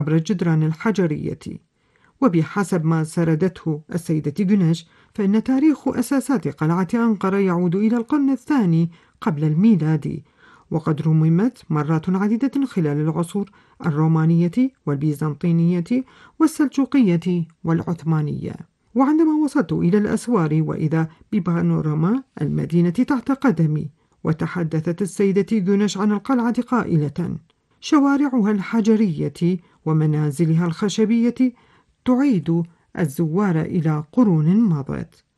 عبر الجدران الحجرية. وبحسب ما سردته السيدة جنش، فإن تاريخ أساسات قلعة أنقرة يعود إلى القرن الثاني قبل الميلاد، وقد رممت مرات عديدة خلال العصور الرومانية والبيزنطينية والسلجوقية والعثمانية. وعندما وصلت إلى الأسوار وإذا ببانوراما المدينة تحت قدمي، وتحدثت السيدة جونش عن القلعة قائلة: شوارعها الحجرية ومنازلها الخشبية تعيد الزوار إلى قرون مضت.